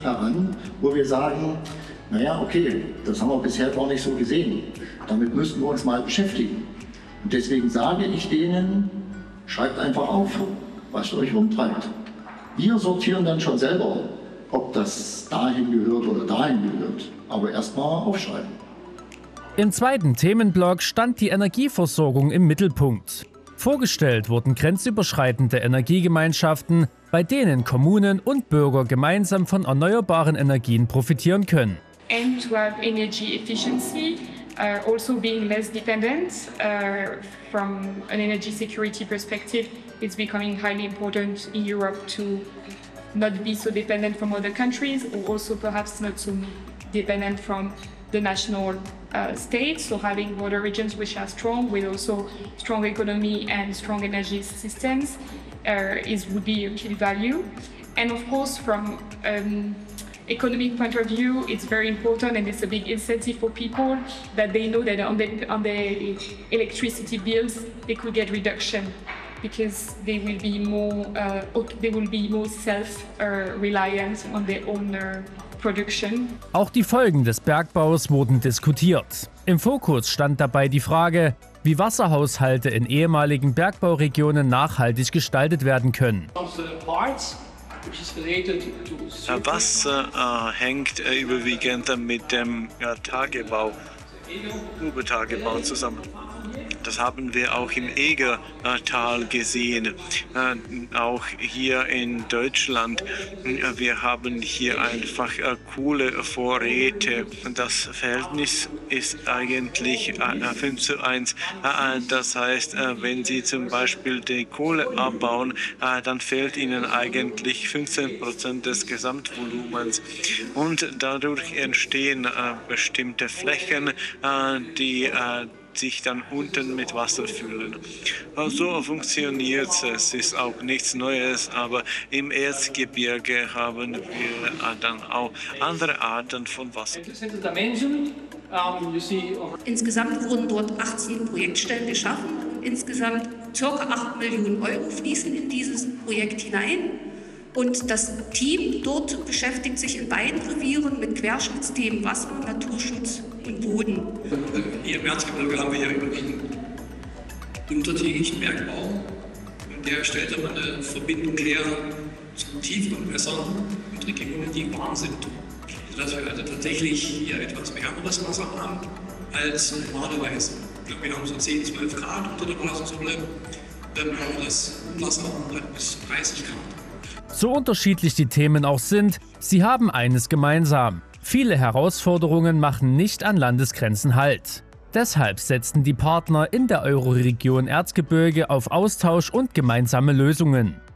heran, wo wir sagen, naja, okay, das haben wir bisher gar nicht so gesehen. Damit müssten wir uns mal beschäftigen. Und deswegen sage ich denen, schreibt einfach auf, was euch umtreibt. Wir sortieren dann schon selber, ob das dahin gehört oder dahin gehört. Aber erstmal aufschreiben. Im zweiten Themenblock stand die Energieversorgung im Mittelpunkt. Vorgestellt wurden grenzüberschreitende Energiegemeinschaften, bei denen Kommunen und Bürger gemeinsam von erneuerbaren Energien profitieren können. And to have energy efficiency, also being less dependent from an energy security perspective, it's becoming highly important in Europe to not be so dependent from other countries, or also perhaps not so dependent from the national states. So having border regions which are strong, with also strong economy and strong energy systems, would be a key value. And of course, from economic point of view, it's very important, and it's a big incentive for people that they know that on the electricity bills they could get reduction, because they will be more self-reliant on their own production. Auch die Folgen des Bergbaus wurden diskutiert. Im Fokus stand dabei die Frage, wie Wasserhaushalte in ehemaligen Bergbauregionen nachhaltig gestaltet werden können. Wasser hängt überwiegend mit dem Grubentagebau zusammen. Das haben wir auch im Egertal gesehen, auch hier in Deutschland. Wir haben hier einfach Kohlevorräte. Das Verhältnis ist eigentlich 5:1. Das heißt, wenn Sie zum Beispiel die Kohle abbauen, dann fehlt Ihnen eigentlich 15% des Gesamtvolumens. Und dadurch entstehen bestimmte Flächen, die sich dann unten mit Wasser füllen. So funktioniert es. Es ist auch nichts Neues, aber im Erzgebirge haben wir dann auch andere Arten von Wasser. Insgesamt wurden dort 18 Projektstellen geschaffen. Insgesamt ca. 8 Millionen Euro fließen in dieses Projekt hinein. Und das Team dort beschäftigt sich in beiden Revieren mit Querschnittsthemen Wasser, Naturschutz und Boden. Hier im Erzgebirge haben wir ja überwiegend untertägigen Bergbau. Und der stellt aber eine Verbindung her zum Tiefgrundwasser mit Regionen, die warm sind. Sodass wir also tatsächlich hier etwas wärmeres Wasser haben als normalerweise. Ich glaube, wir haben so 10, 12 Grad unter der Wassersäule. Aber das Wasser hat bis 30 Grad. So unterschiedlich die Themen auch sind, sie haben eines gemeinsam. Viele Herausforderungen machen nicht an Landesgrenzen Halt. Deshalb setzten die Partner in der Euroregion Erzgebirge auf Austausch und gemeinsame Lösungen.